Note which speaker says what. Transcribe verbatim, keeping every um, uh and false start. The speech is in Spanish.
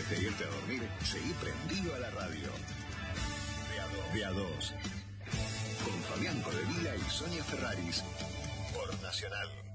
Speaker 1: de irte a dormir, seguí prendido a la radio. De a dos. Con Fabián Codevila y Sonia Ferraris. Por Nacional.